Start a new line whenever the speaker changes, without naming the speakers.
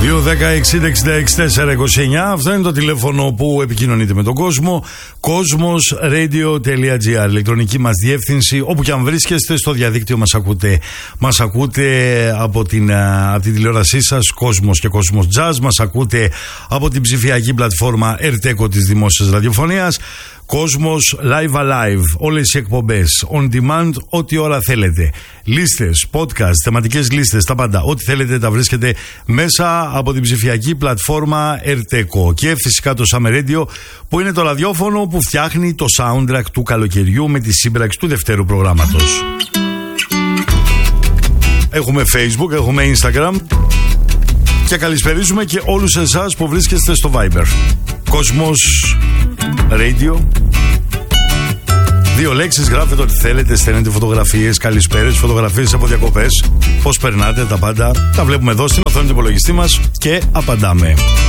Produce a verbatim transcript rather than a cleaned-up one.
δύο δέκα εξήντα εξήντα εξήντα τέσσερα είκοσι εννιά. Αυτό είναι το τηλέφωνο που επικοινωνείτε με τον κόσμο. Κόσμος radio τελεία gr, ηλεκτρονική μας διεύθυνση. Όπου και αν βρίσκεστε στο διαδίκτυο μας ακούτε. Μας ακούτε από την, από την τηλεόρασή σας, Κόσμος και Κόσμος Jazz. Μας ακούτε από την ψηφιακή πλατφόρμα Ερτέκο της Δημόσιας Ραδιοφωνίας. Κόσμος Live Alive, όλες οι εκπομπές, on demand, ό,τι ώρα θέλετε. Λίστες, podcast, θεματικές λίστες, τα πάντα. Ό,τι θέλετε τα βρίσκετε μέσα από την ψηφιακή πλατφόρμα Ερτέκο. Και φυσικά το Summer Radio, που είναι το ραδιόφωνο που φτιάχνει το soundtrack του καλοκαιριού με τη σύμπραξη του δευτέρου προγράμματος. Έχουμε Facebook, έχουμε Instagram. Και καλησπερίζουμε και όλους εσάς που βρίσκεστε στο Viber. Κόσμος Radio. Δύο λέξεις, γράφετε ό,τι θέλετε, στέλνετε φωτογραφίες, καλησπέρες, φωτογραφίες από διακοπές. Πώς περνάτε, τα πάντα. Τα βλέπουμε εδώ στην οθόνη του υπολογιστή μας και απαντάμε.